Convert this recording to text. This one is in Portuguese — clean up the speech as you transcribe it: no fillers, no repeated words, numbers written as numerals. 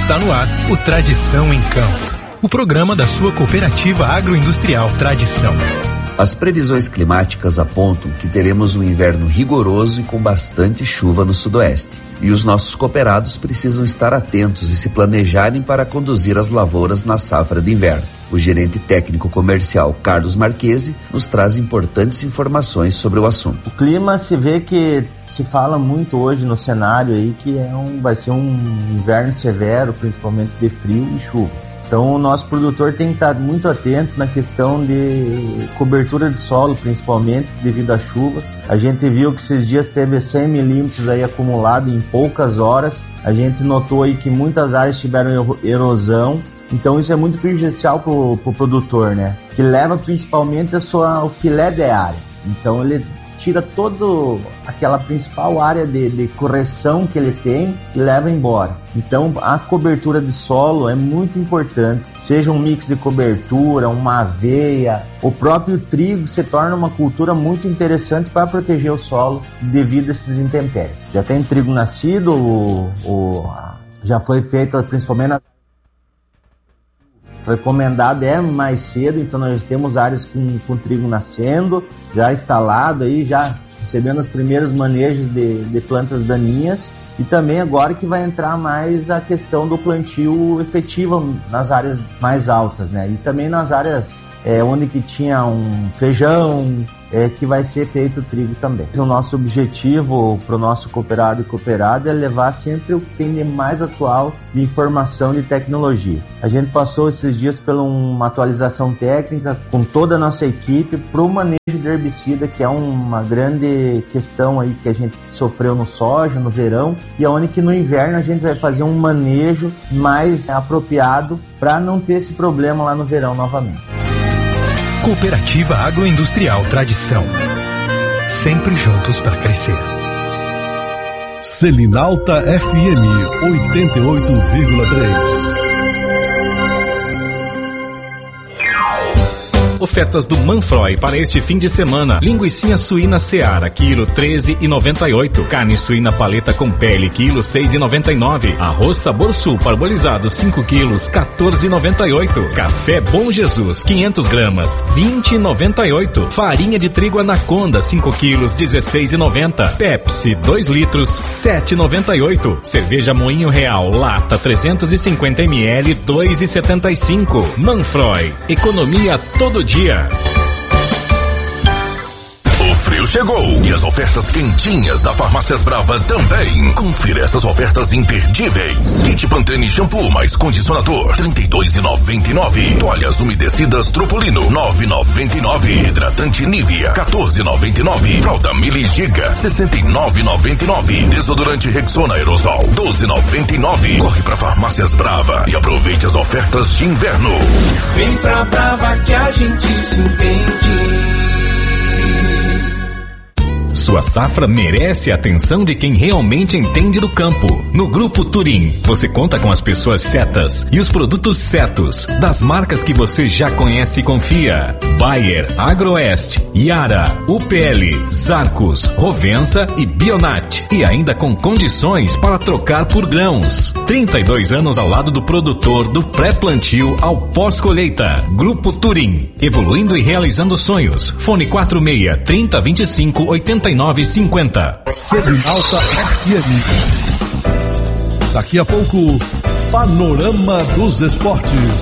Está no ar o Tradição em Campo, o programa da sua cooperativa agroindustrial Tradição. As previsões climáticas apontam que teremos um inverno rigoroso e com bastante chuva no sudoeste. E os nossos cooperados precisam estar atentos e se planejarem para conduzir as lavouras na safra de inverno. O gerente técnico comercial Carlos Marchese nos traz importantes informações sobre o assunto. O clima se vê que se fala muito hoje no cenário aí que vai ser um inverno severo, principalmente de frio e chuva. Então o nosso produtor tem que estar muito atento na questão de cobertura de solo, principalmente devido à chuva. A gente viu que esses dias teve 100 milímetros aí acumulado em poucas horas. A gente notou aí que muitas áreas tiveram erosão. Então isso é muito prejudicial para o produtor, né? Que leva principalmente o filé de área. Então ele tira toda aquela principal área de correção que ele tem e leva embora. Então a cobertura de solo é muito importante, seja um mix de cobertura, uma aveia, o próprio trigo se torna uma cultura muito interessante para proteger o solo devido a esses intempéries. Já tem trigo nascido, já foi feito principalmente recomendado mais cedo, então nós temos áreas com trigo nascendo, já instalado aí, já recebendo os primeiros manejos de plantas daninhas, e também agora que vai entrar mais a questão do plantio efetivo nas áreas mais altas, né? E também nas áreas onde que tinha um feijão, que vai ser feito trigo também. O nosso objetivo para o nosso cooperado e cooperada é levar sempre o que tem de mais atual de informação de tecnologia. A gente passou esses dias por uma atualização técnica com toda a nossa equipe para o manejo de herbicida, que é uma grande questão aí que a gente sofreu no soja, no verão, e onde que no inverno a gente vai fazer um manejo mais apropriado para não ter esse problema lá no verão novamente. Cooperativa Agroindustrial Tradição. Sempre juntos para crescer. Selinalta FM 88,3. Ofertas do Manfroy para este fim de semana. Linguicinha suína Seara, quilo 13,98. Carne suína paleta com pele, quilo 6,99. Arroz Sabor Sul parbolizado 5 quilos, 14,98. Café Bom Jesus, 500 gramas, 20,98. Farinha de trigo Anaconda, 5 quilos, 16,90. Pepsi, 2 litros, 7,98. Cerveja Moinho Real, lata 350 ml, 2,75. Manfroy, economia todo dia. O frio chegou e as ofertas quentinhas da Farmácias Brava também. Confira essas ofertas imperdíveis. Kit Pantene shampoo mais condicionador, R$32,99. Toalhas umedecidas Tropolino, R$9,99. Hidratante Nivea, R$14,99. Fralda Mili Giga, R$69,99. Desodorante Rexona Aerosol, R$12,99. Corre pra Farmácias Brava e aproveite as ofertas de inverno. Vem pra Brava que a gente se entende. Sua safra merece a atenção de quem realmente entende do campo. No Grupo Turim, você conta com as pessoas certas e os produtos certos, das marcas que você já conhece e confia. Bayer, Agroeste, Yara, UPL, Zarcos, Rovensa e Bionat. E ainda com condições para trocar por grãos. 32 anos ao lado do produtor, do pré-plantio ao pós-colheita. Grupo Turim, evoluindo e realizando sonhos. Fone 46-3025-8950. Selinalta FM. Daqui a pouco, Panorama dos Esportes.